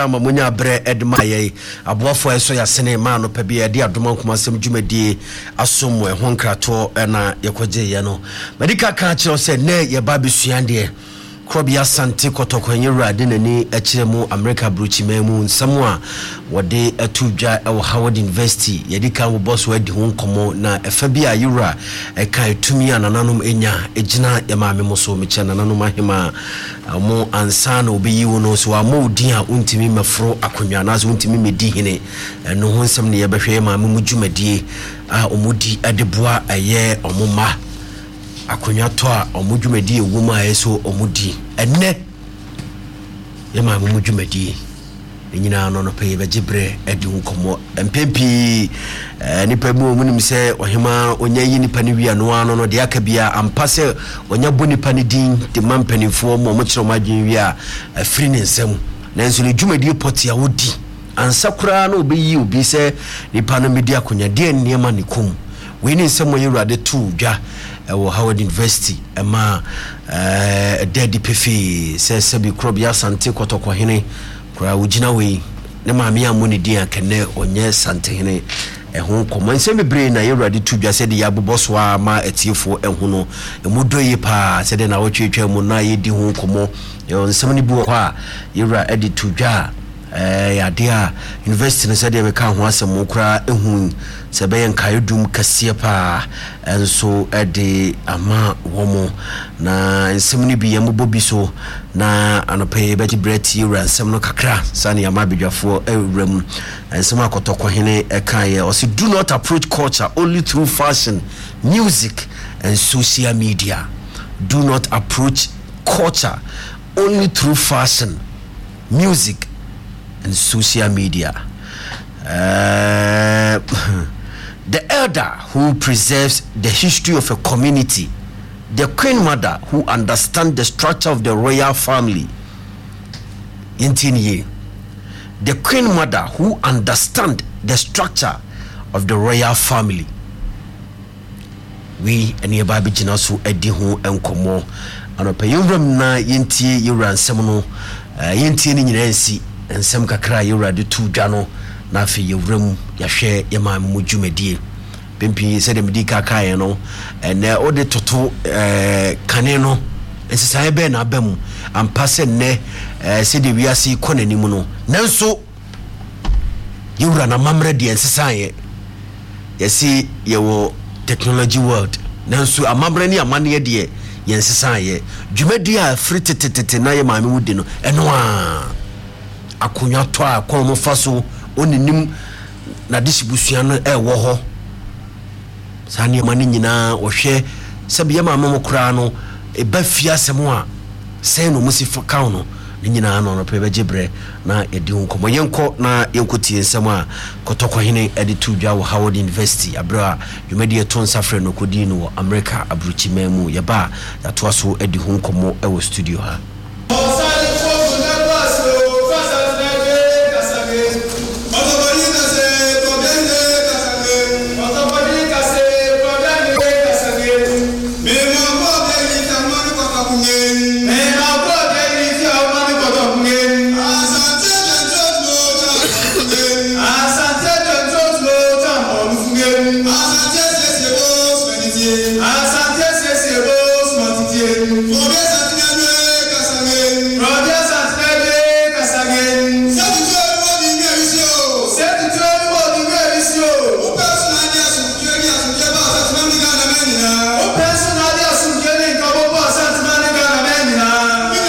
Munya bre edmaye aboafo eso ya sene ma no pa bia de adoma nkomasem dwumadie asom we ho nkrato na yekoje ye no medical kan kire se ne ye ba besuande Krobia Santi Kotokwenye Radi nani echiremu America Bruchi memu nsemu a wode atudwa ewo Howard University yedika wo boss wedi ho nkomo na efabia yura ekan tumi anananom enya ejina ya maame moso meche nananom ahema mo ansana obeyi wo no so amo din a untimi mefro akonwa na so untimi medi hene no ho nsem ne yebehwe maame mu dwumadie a omudi adeboa eye omoma akonya to a omudwumadi ewuma eso omudi enne ye ma omudwumadi enyina no no peye begibre edi nkomo empempi nipa mu omunim se ohema onya yi nipa ne wia no ano no de akabia ampase onya boni pa ne din de mampanifo mo mo kire madwen wia afiri ne nsam nanso ne dwumadi poti a wodi ansakura no obeyi obi se nipa no medi akonya de niema ne kom we ni nsam ye Awurade tu dwa Howard University ema dedi pefi sebi Krobia Santi Kotoko hene kura ugina we ne maami amoni dia kene onye Santi hene ehun komo nsem bebre na ye Awurade tu dwa se de yaboboso a ma etiefo ehuno emudoye pa se de na wotwetwa mu na ye di hun komo nsem ni bu kwa ye Awurade tu dwa ya dia university no said we kan ho asem kura ehun se be nkayedum kase pa enso ede ama womo na nsem ni bi yam bobi so na anope be gibreti ransem no kakra sane ama bedwafo ewram nsem akotoko hene ekan ye o se do not approach culture only through fashion, music and social media. Do not approach culture only through fashion, music and social media. The elder who preserves the history of a community, the queen mother who understands the structure of the royal family. The queen mother who understands the structure of the royal family. We and your baby jinasu edihu enkomo anopa yewram na yentie yewran semno yentie ni nyinansi ensem kakra ye Awurade tu dwa no na afi yewram yahwe ye ma mu dwumadie pempi se de medika kae no ene ode toto kane no ensesa be na abam ampase ne se de wiase konanim no nanso yewra na mamre de ensesa ye yesi yewo technology world nanso amamre ni amane de yensesa ye dwumadie a fritetete na ye ma mu di no eno a akonya to a komo faso oninim na disibusua no ewo ho sane mani nyina ohwe sabiya ma mamokura no e ba fiasemo a sai no musifa kawo no nyina no pe begibre na edi nkomo yenko na yenkoti ensem a Kotoko hene edi tu dwa wo Howard University abra dwumadi to nsafre no kodi no America abruchi memu yeba ya to so edi nkomo e wo studio ha.